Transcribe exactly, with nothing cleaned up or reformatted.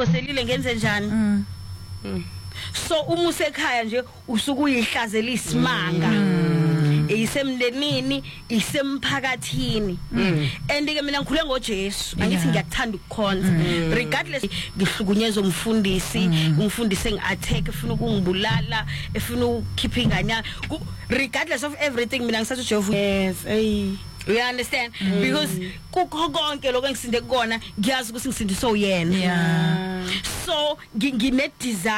ngiphoselile ngenze njani so uma usekhaya nje usuku uyihlazela isimanga isemndenini isemphakathini and ke mina ngikhule ngoJesu angithi ngiyakuthanda ukukhonza regardless ngihlukunyezwa umfundisi umfundisi engiattack efuna ukungibulala efuna ukukhipha ingane regardless of everything mina ngisathi Jehova yes hey you understand mm. because kukho konke lokho engisinde kukona ngiyazi ukuthi ngisindiswe uyena so ngine desire